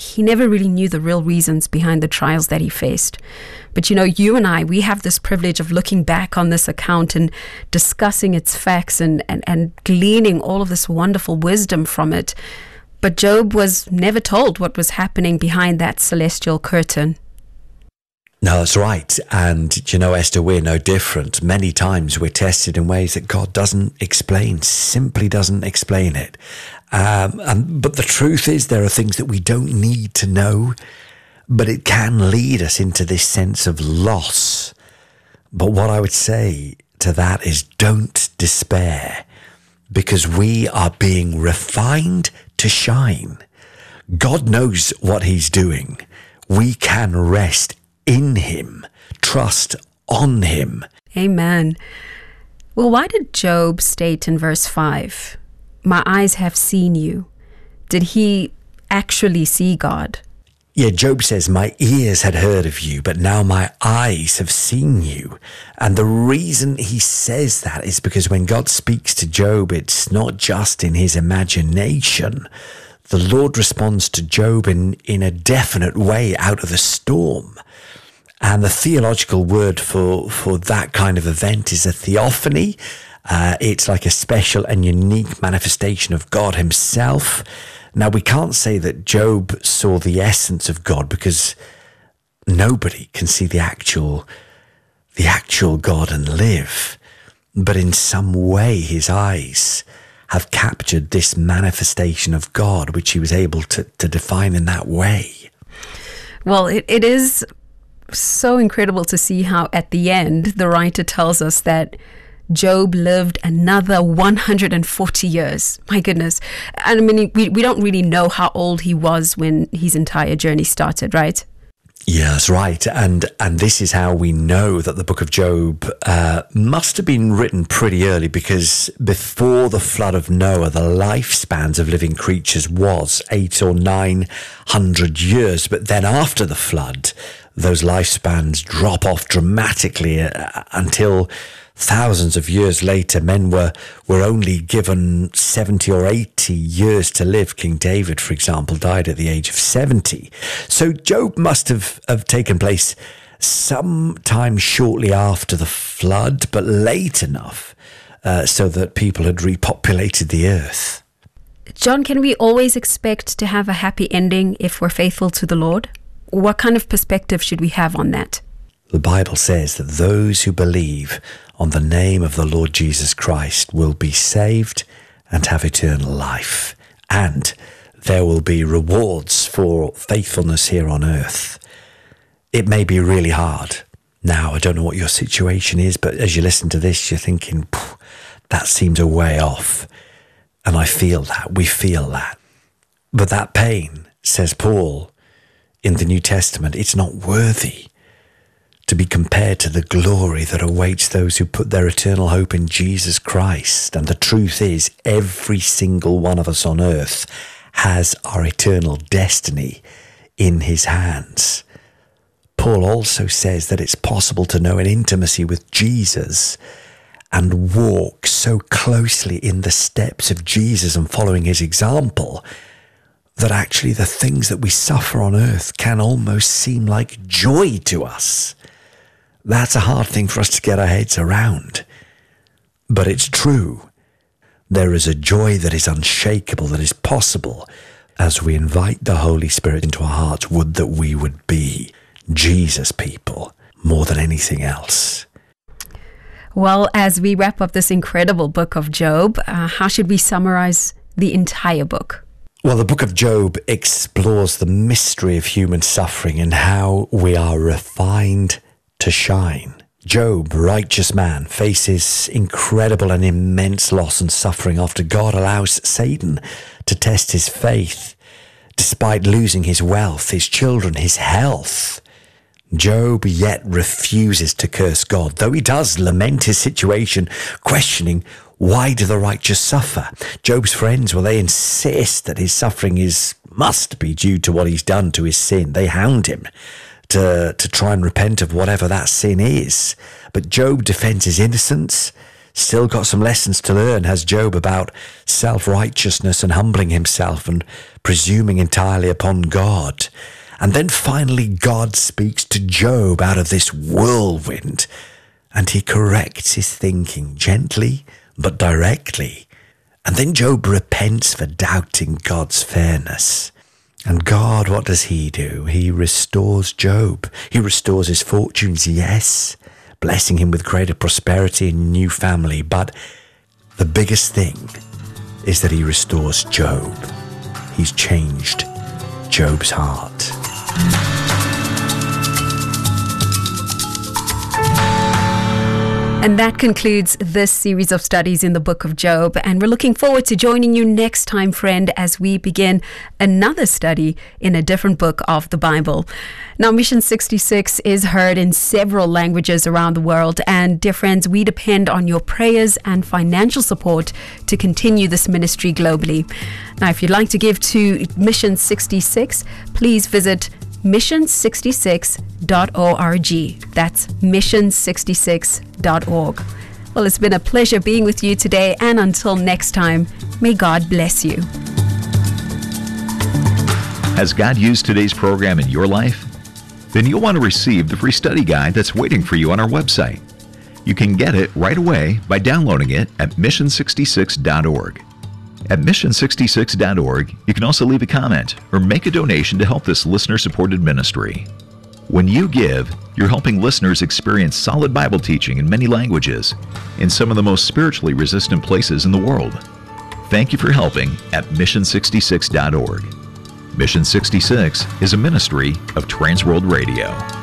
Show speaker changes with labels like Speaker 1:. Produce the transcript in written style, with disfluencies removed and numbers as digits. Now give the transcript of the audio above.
Speaker 1: he never really knew the real reasons behind the trials that he faced. But you and I, we have this privilege of looking back on this account and discussing its facts and gleaning all of this wonderful wisdom from it. But Job was never told what was happening behind that celestial curtain.
Speaker 2: No, that's right. And, Esther, we're no different. Many times we're tested in ways that God doesn't explain, simply doesn't explain it. But the truth is there are things that we don't need to know, but it can lead us into this sense of loss. But what I would say to that is don't despair, because we are being refined to shine. God knows what he's doing. We can rest in him, trust on him.
Speaker 1: Amen. Well, why did Job state in verse 5, "My eyes have seen you"? Did he actually see God?
Speaker 2: Yeah, Job says, "My ears had heard of you, but now my eyes have seen you." And the reason he says that is because when God speaks to Job, it's not just in his imagination. The Lord responds to Job in a definite way out of the storm. And the theological word for that kind of event is a theophany. It's like a special and unique manifestation of God himself. Now, we can't say that Job saw the essence of God, because nobody can see the actual God and live. But in some way, his eyes have captured this manifestation of God, which he was able to define in that way.
Speaker 1: Well, it is so incredible to see how at the end the writer tells us that Job lived another 140 years. My goodness. And I mean, we don't really know how old he was when his entire journey started, right?
Speaker 2: Yeah, that's right. And this is how we know that the book of Job must have been written pretty early, because before the flood of Noah, the lifespans of living creatures was 800 or 900 years. But then after the flood, those lifespans drop off dramatically until thousands of years later, men were only given 70 or 80 years to live. King David, for example, died at the age of 70. So Job must have taken place sometime shortly after the flood, but late enough so that people had repopulated the earth.
Speaker 1: John, can we always expect to have a happy ending if we're faithful to the Lord? What kind of perspective should we have on that?
Speaker 2: The Bible says that those who believe on the name of the Lord Jesus Christ will be saved and have eternal life. And there will be rewards for faithfulness here on earth. It may be really hard. Now, I don't know what your situation is, but as you listen to this, you're thinking, that seems a way off. And I feel that, we feel that. But that pain, says Paul in the New Testament, it's not worthy to be compared to the glory that awaits those who put their eternal hope in Jesus Christ. And the truth is, every single one of us on earth has our eternal destiny in his hands. Paul also says that it's possible to know an intimacy with Jesus and walk so closely in the steps of Jesus and following his example that actually the things that we suffer on earth can almost seem like joy to us. That's a hard thing for us to get our heads around. But it's true. There is a joy that is unshakable, that is possible as we invite the Holy Spirit into our hearts. Would that we would be Jesus people more than anything else.
Speaker 1: Well, as we wrap up this incredible book of Job, how should we summarize the entire book?
Speaker 2: Well, the book of Job explores the mystery of human suffering and how we are refined to shine. Job, righteous man, faces incredible and immense loss and suffering after God allows Satan to test his faith. Despite losing his wealth, his children, his health, Job yet refuses to curse God, though he does lament his situation, questioning, why do the righteous suffer? Job's friends, well, they insist that his suffering must be due to what he's done to his sin. They hound him to try and repent of whatever that sin is. But Job defends his innocence, still got some lessons to learn, has Job, about self-righteousness and humbling himself and presuming entirely upon God. And then finally God speaks to Job out of this whirlwind, and he corrects his thinking gently but directly. And then Job repents for doubting God's fairness. And God, what does he do? He restores Job. He restores his fortunes, yes, blessing him with greater prosperity and new family. But the biggest thing is that he restores Job. He's changed Job's heart.
Speaker 1: And that concludes this series of studies in the book of Job. And we're looking forward to joining you next time, friend, as we begin another study in a different book of the Bible. Now, Mission 66 is heard in several languages around the world. And dear friends, we depend on your prayers and financial support to continue this ministry globally. Now, if you'd like to give to Mission 66, please visit mission66.org. That's mission66.org. Well, it's been a pleasure being with you today, and until next time, may God bless you.
Speaker 3: Has God used today's program in your life? Then you'll want to receive the free study guide that's waiting for you on our website. You can get it right away by downloading it at mission66.org. At mission66.org, you can also leave a comment or make a donation to help this listener-supported ministry. When you give, you're helping listeners experience solid Bible teaching in many languages in some of the most spiritually resistant places in the world. Thank you for helping at mission66.org. Mission 66 is a ministry of Transworld Radio.